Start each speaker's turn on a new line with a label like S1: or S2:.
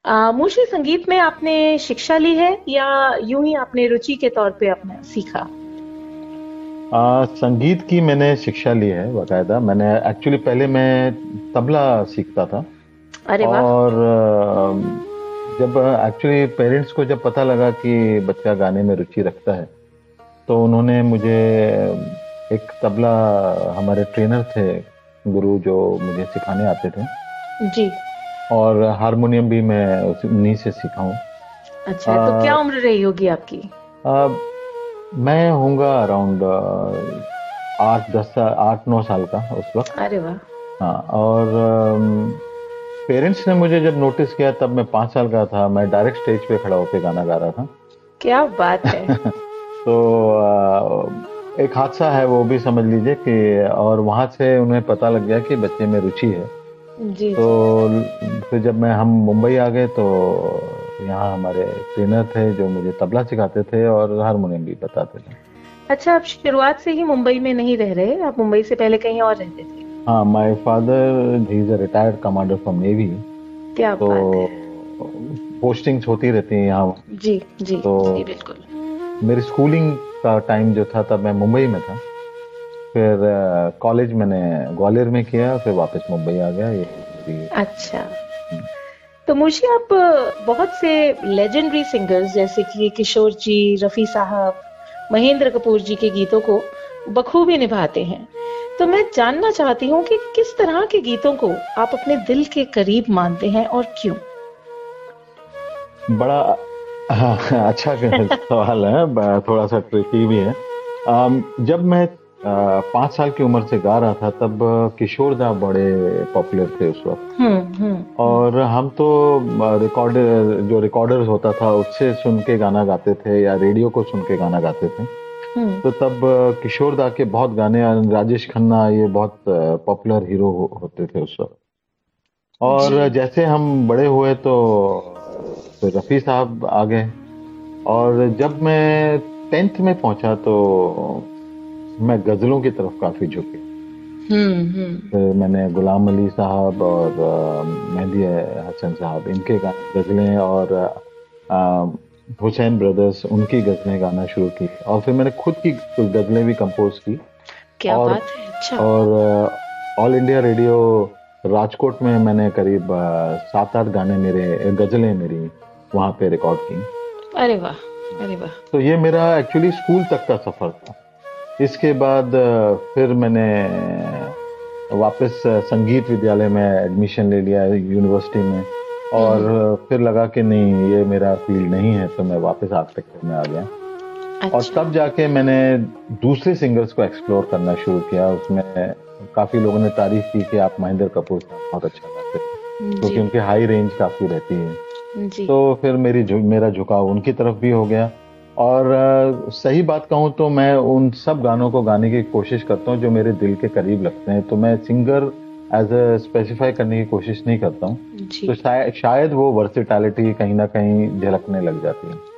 S1: मुझे संगीत में आपने शिक्षा ली है या यूं ही आपने रुचि के तौर पे अपना सीखा?
S2: संगीत की मैंने शिक्षा ली है बाकायदा। मैंने एक्चुअली पहले मैं तबला सीखता था।
S1: अरे वाह!
S2: और जब एक्चुअली पेरेंट्स को जब पता लगा कि बच्चा गाने में रुचि रखता है, तो उन्होंने मुझे एक तबला, हमारे ट्रेनर थे गुरु जो मुझे सिखाने आते थे,
S1: जी।
S2: और हारमोनियम भी मैं उन्हीं से सीखा हूँ।
S1: अच्छा, तो क्या
S2: अ,
S1: उम्र रही होगी आपकी?
S2: अ, मैं होऊंगा अराउंड 8-9 साल का उस वक्त।
S1: अरे वाह!
S2: हाँ, और पेरेंट्स ने मुझे जब नोटिस किया तब मैं 5 साल का था। मैं डायरेक्ट स्टेज पे खड़ा होकर गाना गा रहा था।
S1: क्या बात है!
S2: तो एक हादसा है वो भी समझ लीजिए कि, और वहां से उन्हें पता लग गया कि बच्चे में रुचि है।
S1: जी,
S2: तो
S1: जी।
S2: फिर जब हम मुंबई आ गए तो यहाँ हमारे ट्रेनर थे जो मुझे तबला सिखाते थे और हारमोनियम भी बताते थे।
S1: अच्छा, आप शुरुआत से ही मुंबई में नहीं रह रहे, आप मुंबई से पहले कहीं और रहते थे?
S2: हाँ, my father he is a retired commander from navy.
S1: क्या
S2: तो
S1: बात है!
S2: पोस्टिंग्स होती रहती हैं यहाँ।
S1: जी, जी,
S2: तो
S1: जी, बिल्कुल।
S2: मेरी स्कूलिंग का टाइम जो था तब मैं मुंबई में था। फिर कॉलेज मैंने ग्वालियर में किया, फिर वापस मुंबई आ गया। ये मेरी।
S1: अच्छा, तो मुझे आप बहुत से लेजेंडरी सिंगर्स जैसे कि किशोर जी, रफ़ी साहब, महेंद्र कपूर जी के गीतों को बखूबी निभाते हैं। तो मैं जानना चाहती हूँ कि किस तरह के गीतों को आप अपने दिल के करीब मानते हैं और क्यों?
S2: बड़ा हाँ, अच्छा सवाल है, थोड़ा सा ट्रिकी भी है। जब मैं 5 साल की उम्र से गा रहा था तब किशोर दा बड़े पॉपुलर थे उस वक्त।
S1: हुँ, हुँ, हुँ,
S2: और हम तो रिकॉर्डर, जो रिकॉर्डर होता था उससे सुन के गाना गाते थे या रेडियो को सुन के गाना गाते थे।
S1: हुँ।
S2: तो तब किशोर दा के बहुत गाने, राजेश खन्ना, ये बहुत पॉपुलर हीरो होते थे उस वक्त।
S1: जी।
S2: और जैसे हम बड़े हुए तो फिर रफ़ी साहब आ गए। और जब मैं 10th में पहुंचा तो मैं गजलों की तरफ काफी झुके।
S1: हुँ, हुँ।
S2: फिर मैंने गुलाम अली साहब और मेहदी हसन साहब, इनके गजलें, और हुसैन ब्रदर्स, उनकी गजलें गाना शुरू की। और फिर मैंने खुद की कुछ गजलें भी कंपोज की।
S1: क्या
S2: और
S1: बात है! अच्छा।
S2: ऑल इंडिया रेडियो राजकोट में मैंने करीब 7-8 गाने, मेरे गजलें मेरी वहां पे रिकॉर्ड की।
S1: अरे वाह! अरे वाह!
S2: तो ये मेरा एक्चुअली स्कूल तक का सफर था। इसके बाद फिर मैंने वापस संगीत विद्यालय में एडमिशन ले लिया यूनिवर्सिटी में।
S1: हुँ,
S2: और
S1: हुँ।
S2: फिर लगा कि नहीं, ये मेरा फील्ड नहीं है, तो मैं वापस आर्किटेक्चर में आ गया। और
S1: अच्छा।
S2: तब जाके मैंने दूसरे सिंगर्स को एक्सप्लोर करना शुरू किया। उसमें काफी लोगों ने तारीफ की कि आप महेंद्र कपूर साहब बहुत अच्छा गाते हैं,
S1: जी,
S2: क्योंकि उनकी हाई रेंज काफी रहती है।
S1: जी।
S2: तो फिर मेरा झुकाव उनकी तरफ भी हो गया। और सही बात कहूँ तो मैं उन सब गानों को गाने की कोशिश करता हूँ जो मेरे दिल के करीब लगते हैं। तो मैं सिंगर एज अ स्पेसिफाई करने की कोशिश नहीं करता हूँ।
S1: जी।
S2: तो शायद वो वर्सेटैलिटी कहीं ना कहीं झलकने लग जाती है।